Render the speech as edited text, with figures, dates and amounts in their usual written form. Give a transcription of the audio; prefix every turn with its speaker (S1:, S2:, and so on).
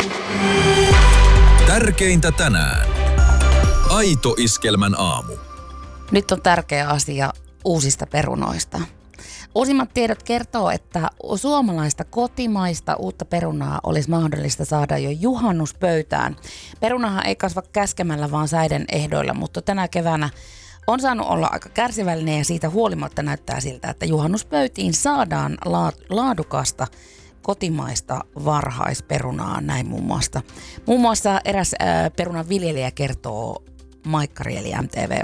S1: Tärkeintä tänään. Aito Iskelmän aamu.
S2: Nyt on tärkeä asia uusista perunoista. Uusimmat tiedot kertoo, että suomalaista kotimaista uutta perunaa olisi mahdollista saada jo juhannuspöytään. Perunahan ei kasva käskemällä, vaan säiden ehdoilla, mutta tänä keväänä on saanut olla aika kärsivällinen ja siitä huolimatta näyttää siltä, että juhannuspöytiin saadaan laadukasta kotimaista varhaisperunaa, näin muun muassa. Muun muassa eräs perunan viljelijä kertoo Maikkari eli MTV